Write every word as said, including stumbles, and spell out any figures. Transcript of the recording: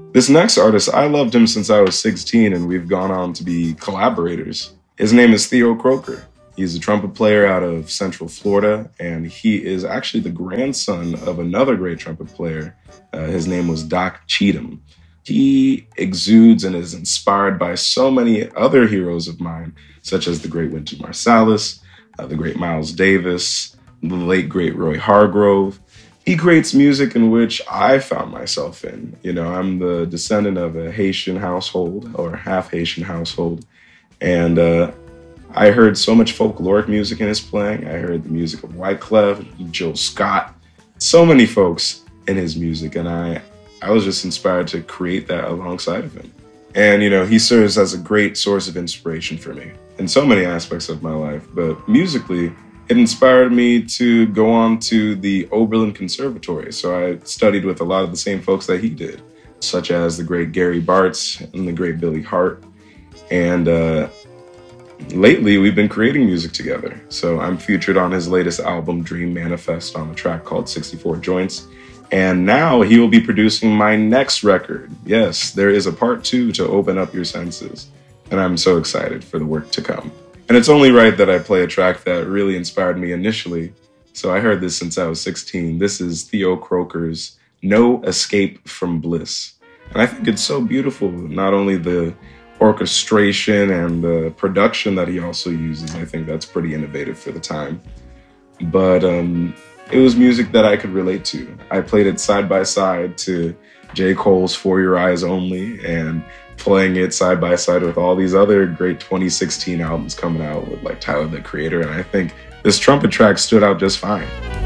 This next artist, I loved him since I was sixteen, and we've gone on to be collaborators. His name is Theo Croker. He's a trumpet player out of Central Florida, and he is actually the grandson of another great trumpet player. Uh, his name was Doc Cheatham. He exudes and is inspired by so many other heroes of mine, such as the great Wynton Marsalis, uh, the great Miles Davis, the late great Roy Hargrove. He creates music in which I found myself in. You know, I'm the descendant of a Haitian household or half Haitian household. And uh, I heard so much folkloric music in his playing. I heard the music of Wyclef, Jill Scott, so many folks in his music. And I, I was just inspired to create that alongside of him. And, you know, he serves as a great source of inspiration for me in so many aspects of my life. But musically, it inspired me to go on to the Oberlin Conservatory. So I studied with a lot of the same folks that he did, such as the great Gary Bartz and the great Billy Hart. And uh, lately, we've been creating music together. So I'm featured on his latest album, Dream Manifest, on a track called sixty-four Joints. And now he will be producing my next record. Yes, there is a part two to Open Up Your Senses. And I'm so excited for the work to come. And it's only right that I play a track that really inspired me initially. So I heard this since I was sixteen. This is Theo Croker's No Escape from Bliss. And I think it's so beautiful, not only the orchestration and the production that he also uses. I think that's pretty innovative for the time. But um, it was music that I could relate to. I played it side by side to J. Cole's For Your Eyes Only, and playing it side by side with all these other great twenty sixteen albums coming out with like Tyler, the Creator. And I think this trumpet track stood out just fine.